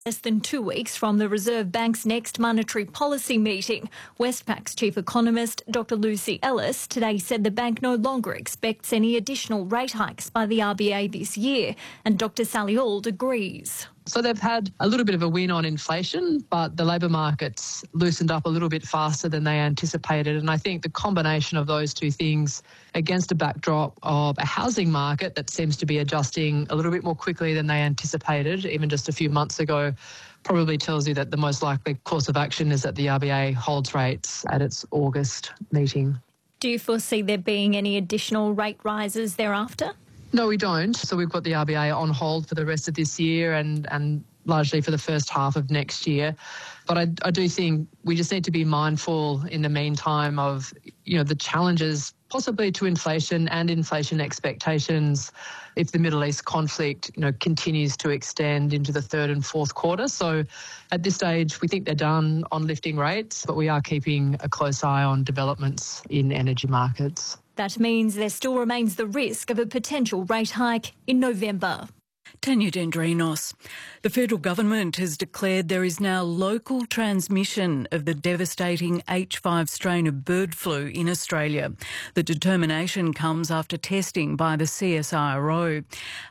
Less than 2 weeks from the Reserve Bank's next monetary policy meeting, Westpac's chief economist, Dr Lucy Ellis, today said the bank no longer expects any additional rate hikes by the RBA this year, and Dr Sally Auld agrees. So they've had a little bit of a win on inflation, but the labour market's loosened up a little bit faster than they anticipated. And I think the combination of those two things against a backdrop of a housing market that seems to be adjusting a little bit more quickly than they anticipated, even just a few months ago, probably tells you that the most likely course of action is that the RBA holds rates at its August meeting. Do you foresee there being any additional rate rises thereafter? No, we don't. So we've got the RBA on hold for the rest of this year and largely for the first half of next year. But I do think we just need to be mindful in the meantime of, the challenges possibly to inflation and inflation expectations if the Middle East conflict, continues to extend into the third and fourth quarter. So at this stage, we think they're done on lifting rates, but we are keeping a close eye on developments in energy markets. That means there still remains the risk of a potential rate hike in November. Tanya Dendrinos. The federal government has declared there is now local transmission of the devastating H5 strain of bird flu in Australia. The determination comes after testing by the CSIRO.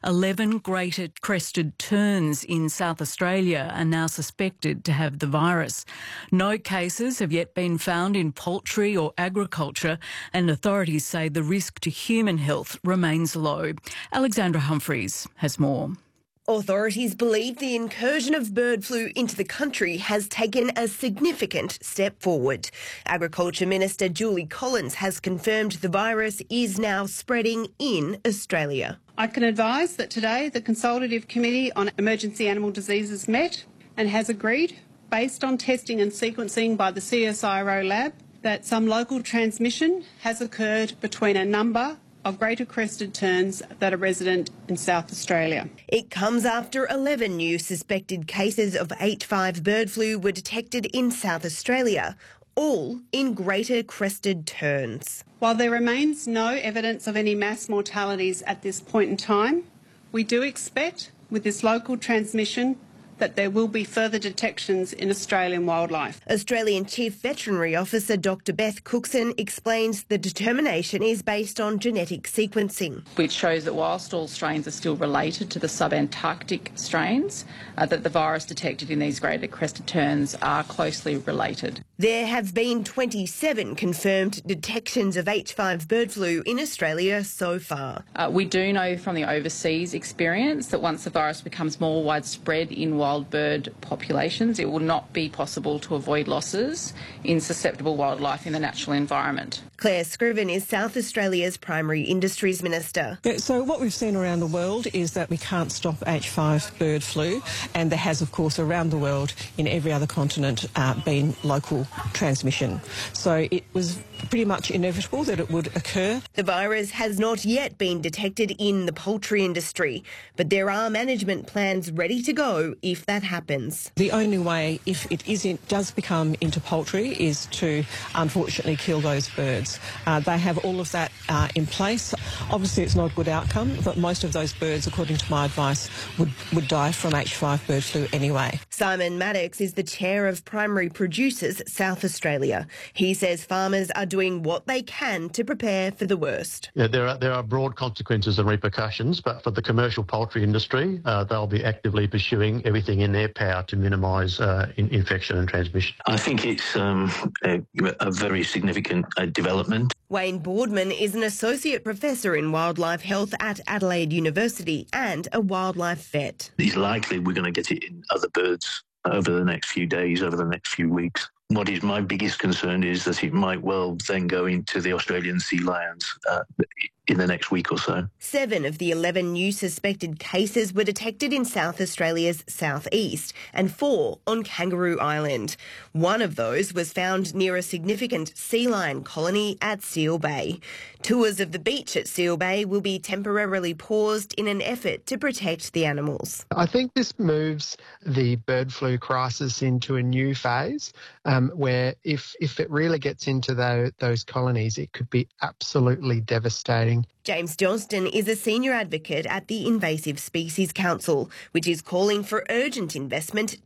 11 greater crested terns in South Australia are now suspected to have the virus. No cases have yet been found in poultry or agriculture, and authorities say the risk to human health remains low. Alexandra Humphreys has more. Authorities believe the incursion of bird flu into the country has taken a significant step forward. Agriculture Minister Julie Collins has confirmed the virus is now spreading in Australia. I can advise that today the Consultative Committee on Emergency Animal Diseases met and has agreed, based on testing and sequencing by the CSIRO lab, that some local transmission has occurred between a number of greater crested terns that are resident in South Australia. It comes after 11 new suspected cases of H5 bird flu were detected in South Australia, all in greater crested terns. While there remains no evidence of any mass mortalities at this point in time, we do expect with this local transmission that there will be further detections in Australian wildlife. Australian Chief Veterinary Officer Dr Beth Cookson explains the determination is based on genetic sequencing, which shows that whilst all strains are still related to the subantarctic strains, that the virus detected in these greater crested terns are closely related. There have been 27 confirmed detections of H5 bird flu in Australia so far. We do know from the overseas experience that once the virus becomes more widespread in wild bird populations, it will not be possible to avoid losses in susceptible wildlife in the natural environment. Claire Scriven is South Australia's Primary Industries Minister. Yeah, so what we've seen around the world is that we can't stop H5 bird flu, and there has, of course, around the world in every other continent been local transmission. So it was pretty much inevitable that it would occur. The virus has not yet been detected in the poultry industry, but there are management plans ready to go if that happens. The only way, if it does become into poultry, is to unfortunately kill those birds. They have all of that in place. Obviously it's not a good outcome, but most of those birds, according to my advice, would die from H5 bird flu anyway. Simon Maddox is the chair of Primary Producers South Australia. He says farmers are doing what they can to prepare for the worst. Yeah, there are broad consequences and repercussions, but for the commercial poultry industry, they'll be actively pursuing everything in their power to minimise infection and transmission. I think it's a very significant development. Wayne Boardman is an associate professor in wildlife health at Adelaide University and a wildlife vet. It's likely we're going to get it in other birds over the next few days, over the next few weeks. What is my biggest concern is that it might well then go into the Australian sea lions in the next week or so. 7 of the 11 new suspected cases were detected in South Australia's southeast and 4 on Kangaroo Island. One of those was found near a significant sea lion colony at Seal Bay. Tours of the beach at Seal Bay will be temporarily paused in an effort to protect the animals. I think this moves the bird flu crisis into a new phase where if it really gets into those colonies, it could be absolutely devastating. James Johnston is a senior advocate at the Invasive Species Council, which is calling for urgent investment